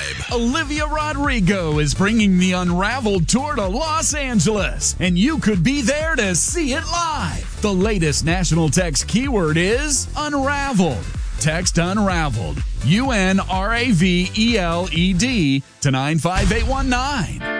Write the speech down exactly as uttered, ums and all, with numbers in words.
Olivia Rodrigo is bringing the Unraveled tour to Los Angeles, and you could be there to see it live. The latest national text keyword is Unraveled. Text Unraveled, U N R A V E L E D, to nine five eight one nine.